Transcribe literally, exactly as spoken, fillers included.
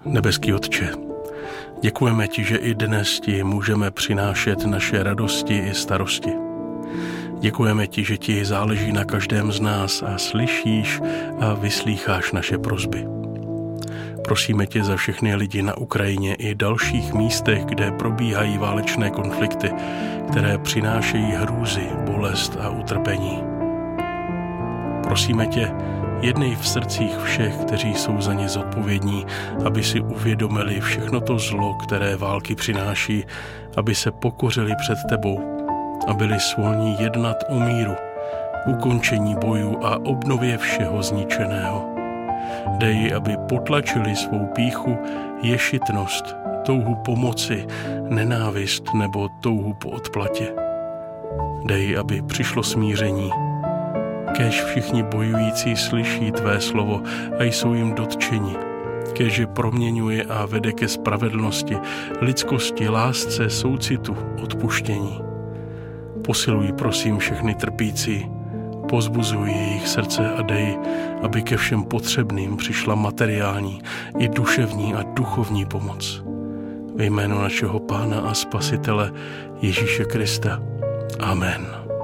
Nebeský Otče, děkujeme ti, že i dnes ti můžeme přinášet naše radosti i starosti. Děkujeme ti, že ti záleží na každém z nás a slyšíš a vyslýcháš naše prosby. Prosíme tě za všechny lidi na Ukrajině i dalších místech, kde probíhají válečné konflikty, které přinášejí hrůzy, bolest a utrpení. Prosíme tě, jednej v srdcích všech, kteří jsou za ně zodpovědní, aby si uvědomili všechno to zlo, které války přináší, aby se pokořili před tebou a byli svolní jednat o míru, ukončení bojů a obnově všeho zničeného. Dej, aby potlačili svou pýchu, ješitnost, touhu pomoci, nenávist nebo touhu po odplatě. Dej, aby přišlo smíření. Kéž všichni bojující slyší tvé slovo a jsou jim dotčeni. Kéž je proměňuje a vede ke spravedlnosti, lidskosti, lásce, soucitu, odpuštění. Posiluj, prosím, všechny trpící, pozbuzuj jejich srdce a dej, aby ke všem potřebným přišla materiální i duševní a duchovní pomoc. Ve jménu našeho Pána a Spasitele Ježíše Krista. Amen.